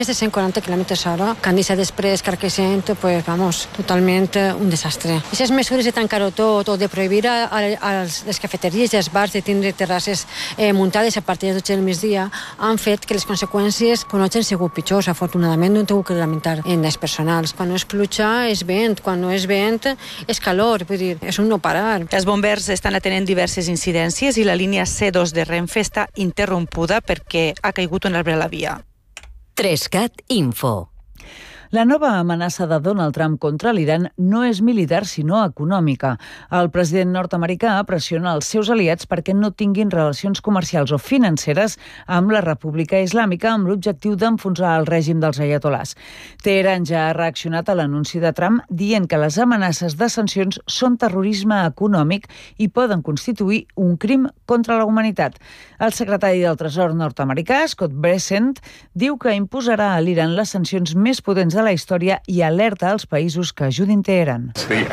Més de 140 km/h, que han deixat després Carqueixent, pues, vamos, totalment un desastre. Aquestes mesures de tancar-ho tot o de prohibir a les cafeteries i als bars de tindre terrasses muntades a partir de 12 del migdia han fet que les conseqüències no hagin sigut pitjors. Afortunadament no hem tingut que lamentar en les personals. Quan no és pluja és vent, quan no és vent és calor, vull dir, és un no parar. Els bombers estan atenent diverses incidències i la línia C2 de Renfe està interrompuda perquè ha caigut un arbre a la via. 3CAT Info. La nova amenaça de Donald Trump contra l'Iran no és militar, sinó econòmica. El president nord-americà pressiona els seus aliats perquè no tinguin relacions comercials o financeres amb la República Islàmica amb l'objectiu d'enfonsar el règim dels ayatolars. Teheran ja ha reaccionat a l'anunci de Trump dient que les amenaces de sancions són terrorisme econòmic i poden constituir un crim contra la humanitat. El secretari del Tresor nord-americà, Scott Bessent, diu que imposarà a l'Iran les sancions més potents de la història i alerta als països que ajudin Teheran.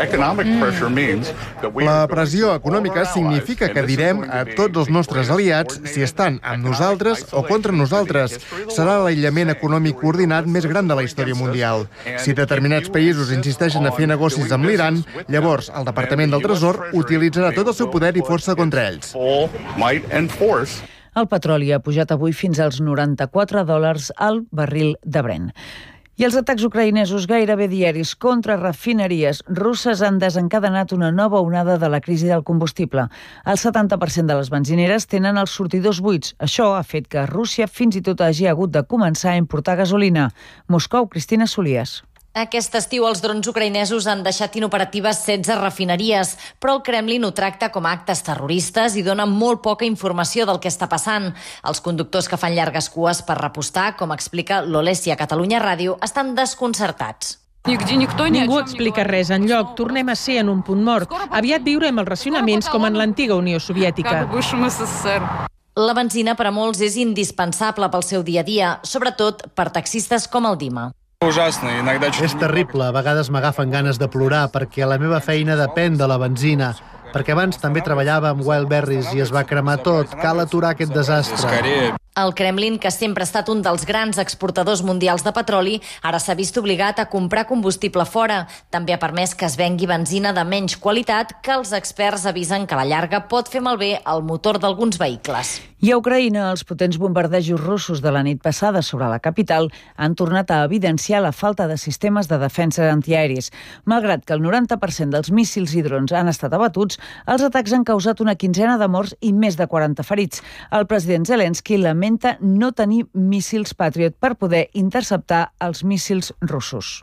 La pressió econòmica significa que direm a tots els nostres aliats si estan amb nosaltres o contra nosaltres. Serà l'aïllament econòmic coordinat més gran de la història mundial. Si determinats països insisteixen a fer negocis amb l'Iran, llavors el Departament del Tresor utilitzarà tot el seu poder i força contra ells. El petroli ha pujat avui fins als $94 al barril de Brent. I els atacs ucraïnesos gairebé diaris contra refineries russes han desencadenat una nova onada de la crisi del combustible. El 70% de les benzineres tenen els sortidors buits. Això ha fet que Rússia fins i tot hagi hagut de començar a importar gasolina. Moscou, Cristina Solies. Aquest estiu els drons ucraïnesos han deixat inoperatives 16 refineries, però el Kremlin ho tracta com a actes terroristes i dona molt poca informació del que està passant. Els conductors que fan llargues cues per repostar, com explica l'Olèsia a Catalunya Ràdio, estan desconcertats. Ningú explica res enlloc. Tornem a ser en un punt mort. Aviat viurem els racionaments com en l'antiga Unió Soviètica. La benzina per a molts és indispensable pel seu dia a dia, sobretot per taxistes com el Dima. És terrible, a vegades m'agafen ganes de plorar perquè la meva feina depèn de la benzina, perquè abans també treballava amb Wildberries i es va cremar tot. Cal aturar aquest desastre. El Kremlin, que sempre ha estat un dels grans exportadors mundials de petroli, ara s'ha vist obligat a comprar combustible fora. També ha permès que es vengui benzina de menys qualitat, que els experts avisen que a la llarga pot fer malbé el motor d'alguns vehicles. I a Ucraïna, els potents bombardejos russos de la nit passada sobre la capital han tornat a evidenciar la falta de sistemes de defensa antiaeris. Malgrat que el 90% dels míssils i drons han estat abatuts, els atacs han causat una quinzena de morts i més de 40 ferits. El president Zelensky lamenta no tenir míssils Patriot per poder interceptar els míssils russos.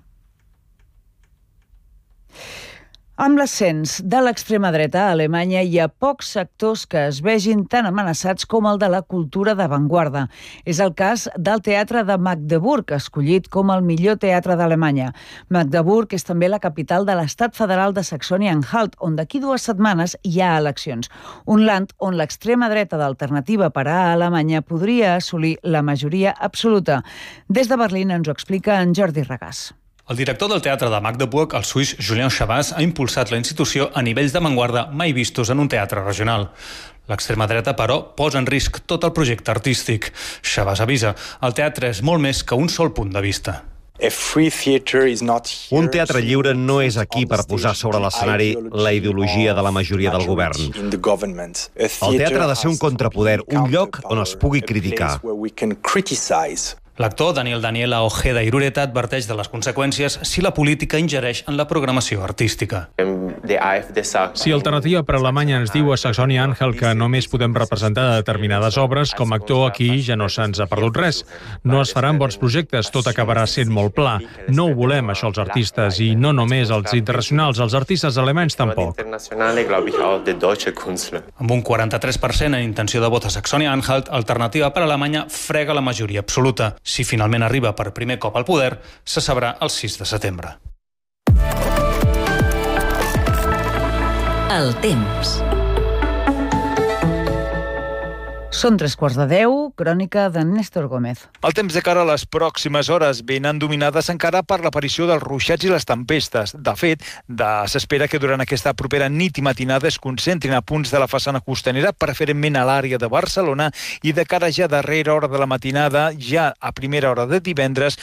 Amb l'ascens de l'extrema dreta a Alemanya hi ha pocs sectors que es vegin tan amenaçats com el de la cultura d'avantguarda. És el cas del Teatre de Magdeburg, escollit com el millor teatre d'Alemanya. Magdeburg és també la capital de l'estat federal de Saxònia-Anhalt, on d'aquí 2 setmanes hi ha eleccions. Un land on l'extrema dreta d'Alternativa per a Alemanya podria assolir la majoria absoluta. Des de Berlín ens ho explica en Jordi Regàs. El director del Teatre de Magdeburg, el suís Julien Chabas, ha impulsat la institució a nivells d'avantguarda mai vistos en un teatre regional. L'extrema dreta, però, posa en risc tot el projecte artístic. Chabas avisa, el teatre és molt més que un sol punt de vista. Un teatre lliure no és aquí per posar sobre l'escenari la ideologia de la majoria del govern. El teatre ha de ser un contrapoder, un lloc on es pugui criticar. L'actor Daniela Ojeda Irureta adverteix de les conseqüències si la política ingereix en la programació artística. Si Alternativa per Alemanya ens diu a Saxònia-Anhalt que només podem representar determinades obres, com a actor aquí ja no se'ns ha perdut res. No es faran bons projectes, tot acabarà sent molt pla. No ho volem, això, els artistes, i no només els internacionals, els artistes alemanys tampoc. Amb un 43% en intenció de vot a Saxònia-Anhalt, Alternativa per Alemanya frega la majoria absoluta. Si finalment arriba per primer cop al poder, se sabrà el 6 de setembre. El temps. Són 3:15, crònica de Néstor Gómez. El temps de cara a les pròximes hores venen dominades encara per l'aparició dels ruixats i les tempestes. De fet, s'espera que durant aquesta propera nit i matinada es concentrin a punts de la façana costanera, preferentment a l'àrea de Barcelona, i de cara ja a darrera hora de la matinada, ja a primera hora de divendres,